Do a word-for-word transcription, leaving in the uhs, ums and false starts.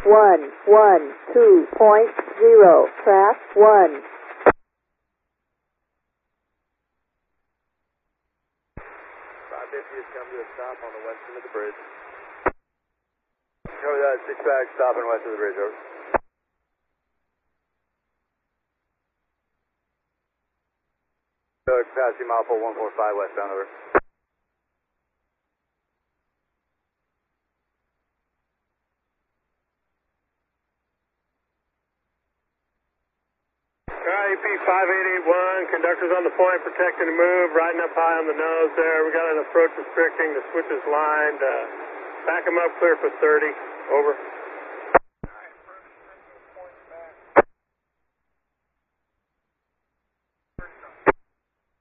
one one two point zero. Track one. five fifty has come to a stop on the west end of the bridge. Cover that, six flag, stopping west of the bridge, over. Capacity mile four one four five westbound, over. E P five eight eight one, conductor's on the point, protecting the move, riding up high on the nose there. We got an approach restricting, the switch is lined. Uh, back him up, clear for thirty, over.